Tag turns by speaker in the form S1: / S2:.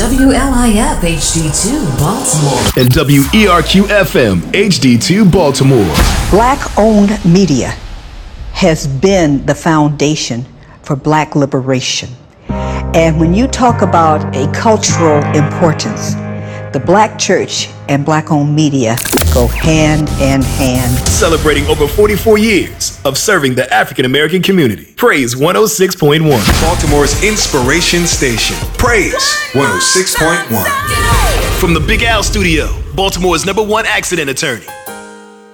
S1: WLIF HD2 Baltimore.
S2: And WERQ-FM HD2 Baltimore.
S3: Black-owned media has been the foundation for Black liberation. And when you talk about a cultural importance, the Black church and Black-owned media go hand in hand.
S2: Celebrating over 44 years of serving the African American community. Praise 106.1.
S4: Baltimore's inspiration station. Praise 106.1.
S2: From the Big Al Studio, Baltimore's #1 accident attorney.